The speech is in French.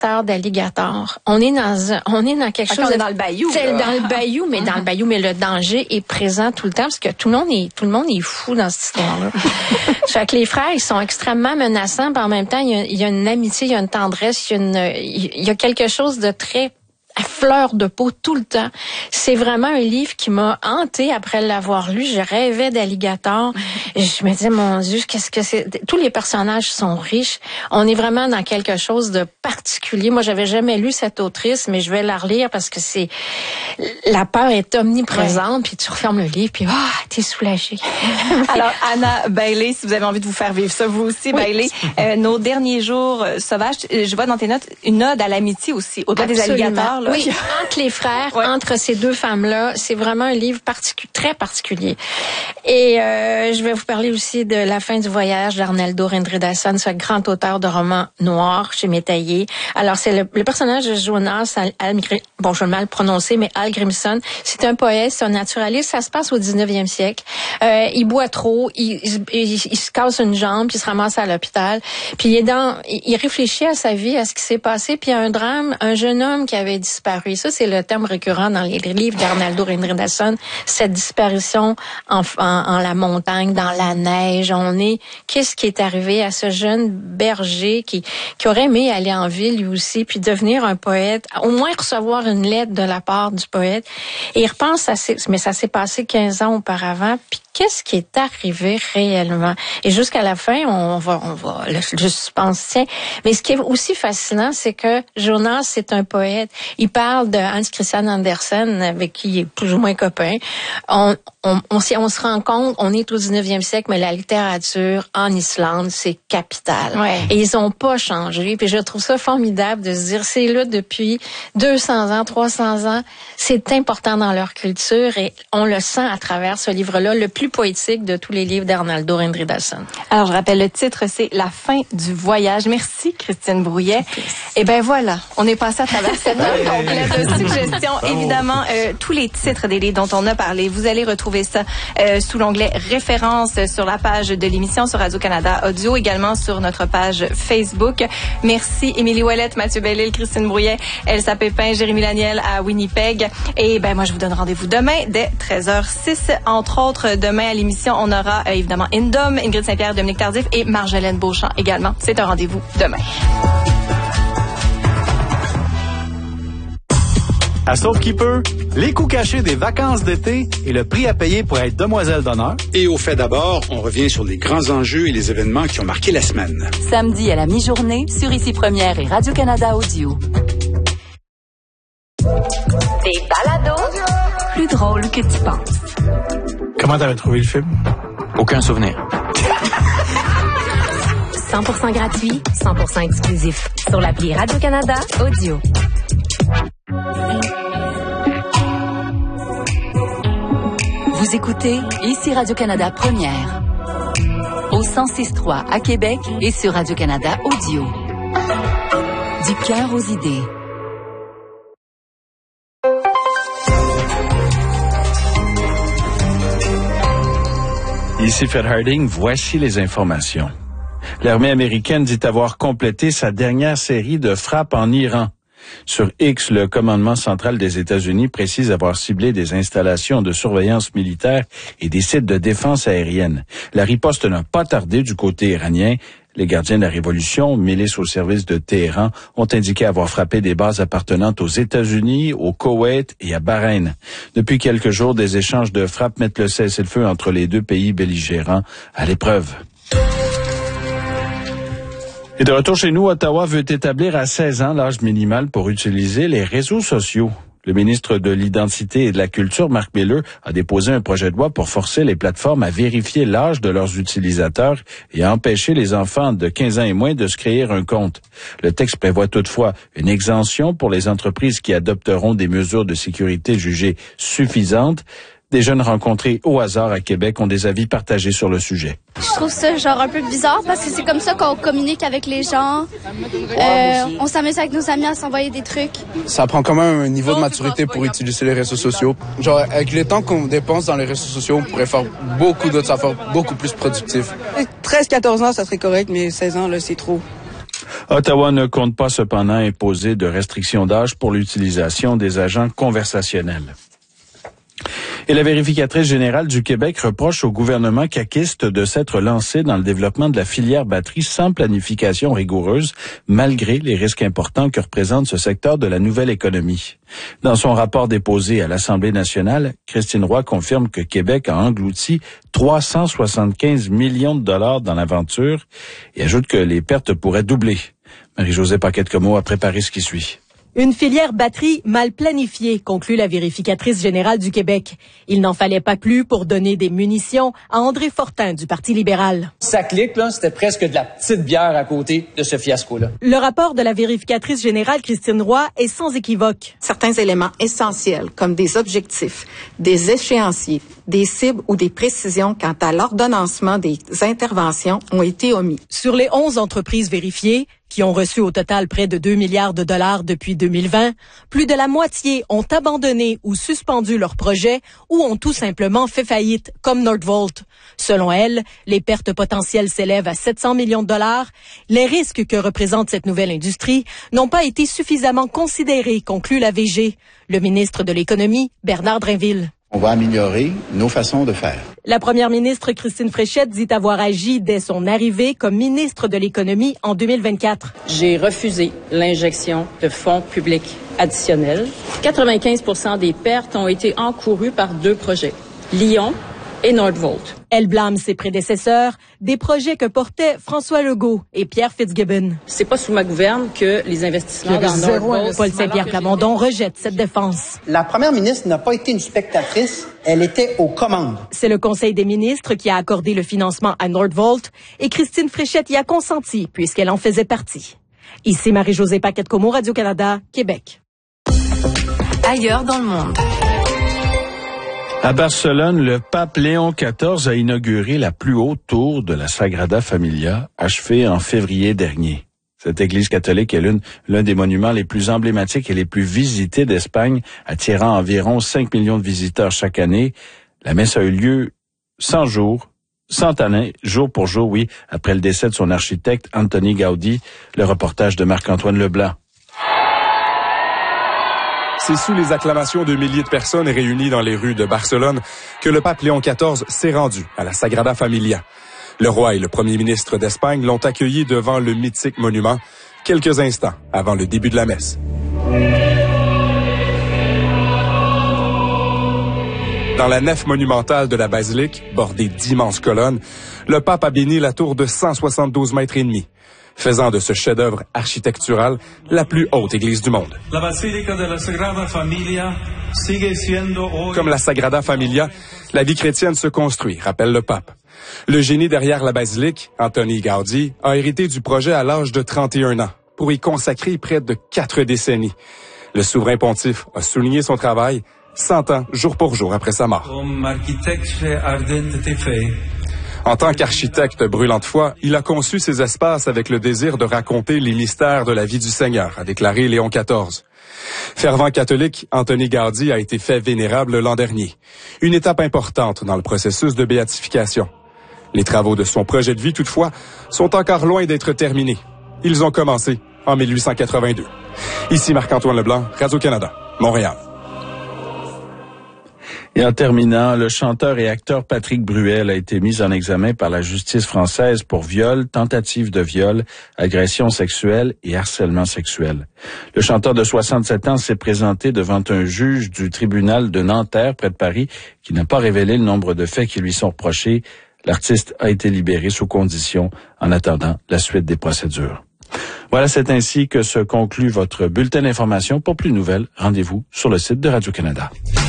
d'alligator. On est dans quelque chose. On est dans le bayou. C'est dans le bayou, mais dans le bayou, mais le danger est présent tout le temps parce que tout le monde est fou dans cette histoire-là. Fait que les frères, ils sont extrêmement menaçants, mais en même temps, il y a une amitié, il y a une tendresse, il y a quelque chose de très à fleur de peau tout le temps. C'est vraiment un livre qui m'a hantée après l'avoir lu. Je rêvais d'alligator. Et je me disais, mon Dieu, qu'est-ce que c'est? Tous les personnages sont riches. On est vraiment dans quelque chose de particulier. Moi, j'avais jamais lu cette autrice, mais je vais la relire parce que la peur est omniprésente. Puis tu refermes le livre, puis t'es soulagée. Alors, Anna Bailey, si vous avez envie de vous faire vivre ça, vous aussi, oui. Bailey, nos derniers jours sauvages, je vois dans tes notes une ode à l'amitié aussi, au-delà des alligators. Là. Oui, entre les frères, entre ces deux femmes-là, c'est vraiment un livre très particulier. Et je vais vous parler aussi de La fin du voyage d'Arnaldo Indridason, ce grand auteur de romans noirs chez Métaillé. Alors, c'est le personnage de Jonas je vais mal prononcer, mais Hallgrímsson. C'est un poète, c'est un naturaliste. Ça se passe au 19e siècle. Il boit trop, il se casse une jambe, puis il se ramasse à l'hôpital. Puis il réfléchit à sa vie, à ce qui s'est passé, puis il y a un drame, un jeune homme qui avait disparu. Ça, c'est le terme récurrent dans les livres d'Arnaldo Indridason, cette disparition en la montagne, dans la neige. Qu'est-ce qui est arrivé à ce jeune berger qui aurait aimé aller en ville lui aussi, puis devenir un poète, au moins recevoir une lettre de la part du poète. Et il repense mais ça s'est passé 15 ans auparavant, puis qu'est-ce qui est arrivé réellement? Et jusqu'à la fin, on va le suspense tient. Mais ce qui est aussi fascinant, c'est que Jonas, c'est un poète. Il parle de Hans Christian Andersen, avec qui il est plus ou moins copain. On se rend compte, on est au 19e siècle, mais la littérature en Islande, c'est capital. Ouais. Et ils ont pas changé. Puis je trouve ça formidable de se dire, c'est là depuis 200 ans, 300 ans. C'est important dans leur culture et on le sent à travers ce livre-là, le plus poétique de tous les livres d'Arnaldo Indridason. Alors, je rappelle le titre, c'est La fin du voyage. Merci, Christine Brouillet. Et ben voilà, on est passé à travers cette heure complète de suggestions. Évidemment, tous les titres des livres dont on a parlé, vous allez retrouver ça sous l'onglet références sur la page de l'émission sur Radio-Canada Audio, également sur notre page Facebook. Merci Émilie Ouellette, Mathieu Bellil, Christine Brouillet, Elsa Pépin, Jérémy Laniel à Winnipeg. Et ben moi, je vous donne rendez-vous demain dès 13h06. Entre autres, demain à l'émission, on aura évidemment Indom, Ingrid Saint-Pierre, Dominique Tardif et Marjolaine Beauchamp également. C'est un rendez-vous demain. À Sauf-qui-peut, les coûts cachés des vacances d'été et le prix à payer pour être demoiselle d'honneur. Et au fait d'abord, on revient sur les grands enjeux et les événements qui ont marqué la semaine. Samedi à la mi-journée, sur Ici Première et Radio-Canada Audio. Des balados plus drôles que tu penses. Comment t'avais trouvé le film? Aucun souvenir. 100% gratuit, 100% exclusif. Sur l'appli Radio-Canada Audio. Vous écoutez Ici Radio-Canada Première. Au 106.3 à Québec et sur Radio-Canada Audio. Du cœur aux idées. Ici Fred Harding, voici les informations. L'armée américaine dit avoir complété sa dernière série de frappes en Iran. Sur X, le commandement central des États-Unis précise avoir ciblé des installations de surveillance militaire et des sites de défense aérienne. La riposte n'a pas tardé du côté iranien. Les gardiens de la Révolution, milices au service de Téhéran, ont indiqué avoir frappé des bases appartenantes aux États-Unis, au Koweït et à Bahreïn. Depuis quelques jours, des échanges de frappes mettent le cessez-le-feu entre les deux pays belligérants à l'épreuve. Et de retour chez nous, Ottawa veut établir à 16 ans l'âge minimal pour utiliser les réseaux sociaux. Le ministre de l'Identité et de la Culture, Marc Miller, a déposé un projet de loi pour forcer les plateformes à vérifier l'âge de leurs utilisateurs et à empêcher les enfants de 15 ans et moins de se créer un compte. Le texte prévoit toutefois une exemption pour les entreprises qui adopteront des mesures de sécurité jugées suffisantes. Des jeunes rencontrés au hasard à Québec ont des avis partagés sur le sujet. Je trouve ça un peu bizarre parce que c'est comme ça qu'on communique avec les gens. On s'amuse avec nos amis à s'envoyer des trucs. Ça prend quand même un niveau de maturité pour utiliser les réseaux sociaux. Avec le temps qu'on dépense dans les réseaux sociaux, on pourrait faire beaucoup d'autres affaires, beaucoup plus productifs. 13-14 ans, ça serait correct, mais 16 ans, là, c'est trop. Ottawa ne compte pas cependant imposer de restrictions d'âge pour l'utilisation des agents conversationnels. Et la vérificatrice générale du Québec reproche au gouvernement caquiste de s'être lancé dans le développement de la filière batterie sans planification rigoureuse, malgré les risques importants que représente ce secteur de la nouvelle économie. Dans son rapport déposé à l'Assemblée nationale, Christine Roy confirme que Québec a englouti 375 millions de dollars dans l'aventure et ajoute que les pertes pourraient doubler. Marie-Josée Paquette-Comeau a préparé ce qui suit. Une filière batterie mal planifiée, conclut la vérificatrice générale du Québec. Il n'en fallait pas plus pour donner des munitions à André Fortin du Parti libéral. Ça clique, là, c'était presque de la petite bière à côté de ce fiasco-là. Le rapport de la vérificatrice générale Christine Roy est sans équivoque. Certains éléments essentiels, comme des objectifs, des échéanciers, des cibles ou des précisions quant à l'ordonnancement des interventions ont été omis. Sur les 11 entreprises vérifiées, qui ont reçu au total près de 2 milliards de dollars depuis 2020, plus de la moitié ont abandonné ou suspendu leurs projets ou ont tout simplement fait faillite, comme Nordvolt. Selon elle, les pertes potentielles s'élèvent à 700 millions de dollars. Les risques que représente cette nouvelle industrie n'ont pas été suffisamment considérés, conclut la VG. Le ministre de l'Économie, Bernard Drinville. On va améliorer nos façons de faire. La première ministre Christine Fréchette dit avoir agi dès son arrivée comme ministre de l'Économie en 2024. J'ai refusé l'injection de fonds publics additionnels. 95% des pertes ont été encourues par 2 projets, Lyon et Nordvolt. Elle blâme ses prédécesseurs, des projets que portaient François Legault et Pierre Fitzgibbon. C'est pas sous ma gouverne que les investissements dans Nordvolt... Paul Saint-Pierre Plamondon rejette cette défense. La première ministre n'a pas été une spectatrice, elle était aux commandes. C'est le Conseil des ministres qui a accordé le financement à Nordvolt et Christine Fréchette y a consenti puisqu'elle en faisait partie. Ici Marie-Josée Paquette-Comeau, Radio-Canada, Québec. Ailleurs dans le monde. À Barcelone, le pape Léon XIV a inauguré la plus haute tour de la Sagrada Familia, achevée en février dernier. Cette église catholique est l'un des monuments les plus emblématiques et les plus visités d'Espagne, attirant environ 5 millions de visiteurs chaque année. La messe a eu lieu 100 années, jour pour jour, oui, après le décès de son architecte Antoni Gaudí. Le reportage de Marc-Antoine Leblanc. C'est sous les acclamations de milliers de personnes réunies dans les rues de Barcelone que le pape Léon XIV s'est rendu à la Sagrada Familia. Le roi et le premier ministre d'Espagne l'ont accueilli devant le mythique monument quelques instants avant le début de la messe. Dans la nef monumentale de la basilique, bordée d'immenses colonnes, le pape a béni la tour de 172 mètres et demi, faisant de ce chef-d'œuvre architectural la plus haute église du monde. Comme la Sagrada Familia, la vie chrétienne se construit, rappelle le pape. Le génie derrière la basilique, Antoni Gaudí, a hérité du projet à l'âge de 31 ans, pour y consacrer près de 4 décennies. Le souverain pontife a souligné son travail 100 ans, jour pour jour, après sa mort. En tant qu'architecte brûlant de foi, il a conçu ces espaces avec le désir de raconter les mystères de la vie du Seigneur, a déclaré Léon XIV. Fervent catholique, Antoni Gaudí a été fait vénérable l'an dernier. Une étape importante dans le processus de béatification. Les travaux de son projet de vie, toutefois, sont encore loin d'être terminés. Ils ont commencé en 1882. Ici Marc-Antoine Leblanc, Radio-Canada, Montréal. Et en terminant, le chanteur et acteur Patrick Bruel a été mis en examen par la justice française pour viol, tentative de viol, agression sexuelle et harcèlement sexuel. Le chanteur de 67 ans s'est présenté devant un juge du tribunal de Nanterre, près de Paris, qui n'a pas révélé le nombre de faits qui lui sont reprochés. L'artiste a été libéré sous condition en attendant la suite des procédures. Voilà, c'est ainsi que se conclut votre bulletin d'information. Pour plus de nouvelles, rendez-vous sur le site de Radio-Canada.